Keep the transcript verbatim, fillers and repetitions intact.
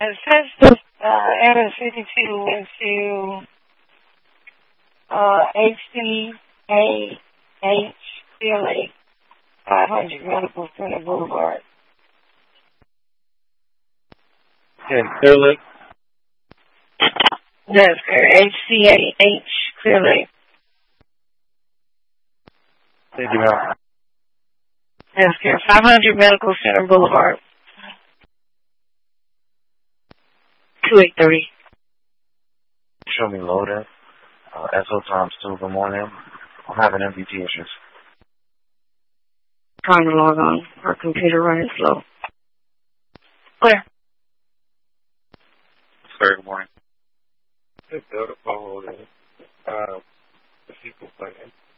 It says the uh, address fifty-two is to uh, H C A H Philly, five hundred Medical Center Boulevard. In Clear Lake? That's correct. H C A H Clear Lake. Thank you, ma'am. That's correct. five hundred Medical Center Boulevard. two eight three. Show me loading. Uh, S O times two. Good morning. I'm having M V P issues. Trying to log on. Our computer running slow. Where? Sir, good morning. It's the phone. Uh, the people playing.